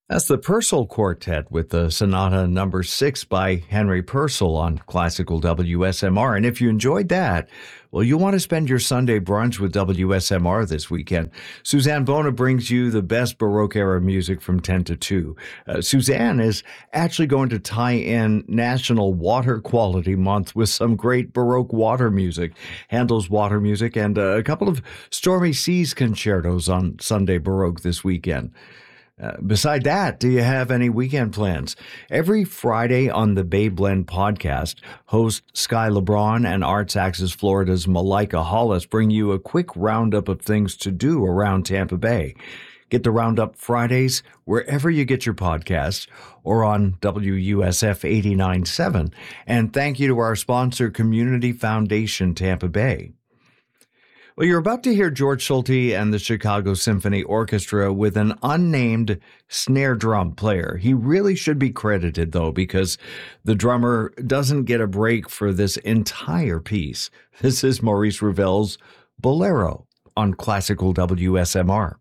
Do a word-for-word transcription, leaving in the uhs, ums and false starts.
That's the Purcell Quartet with the Sonata Number Six by Henry Purcell on Classical W S M R. And if you enjoyed that, well, you'll want to spend your Sunday brunch with W S M R this weekend. Suzanne Bona brings you the best Baroque-era music from ten to two. Uh, Suzanne is actually going to tie in National Water Quality Month with some great Baroque water music, Handel's water music, and uh, a couple of Stormy Seas concertos on Sunday Baroque this weekend. Uh, beside that, do you have any weekend plans? Every Friday on the Bay Blend podcast, host Sky LeBron and Arts Axis Florida's Malika Hollis bring you a quick roundup of things to do around Tampa Bay. Get the Roundup Fridays wherever you get your podcasts or on W U S F eighty-nine point seven. And thank you to our sponsor, Community Foundation Tampa Bay. Well, you're about to hear George Solti and the Chicago Symphony Orchestra with an unnamed snare drum player. He really should be credited, though, because the drummer doesn't get a break for this entire piece. This is Maurice Ravel's Bolero on Classical W S M R.